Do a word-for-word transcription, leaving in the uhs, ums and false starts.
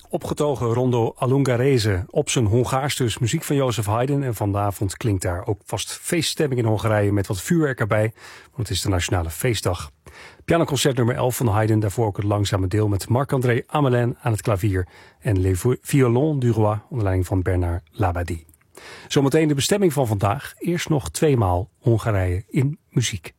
Opgetogen rondo all'Ungherese, op zijn Hongaars dus, muziek van Joseph Haydn. En vanavond klinkt daar ook vast feeststemming in Hongarije met wat vuurwerk erbij, want het is de nationale feestdag. Pianoconcert nummer elf van Haydn, daarvoor ook het langzame deel met Marc-André Amelin aan het klavier en Les Violons du Roi onder leiding van Bernard Labadie. Zometeen de bestemming van vandaag, eerst nog tweemaal Hongarije in muziek.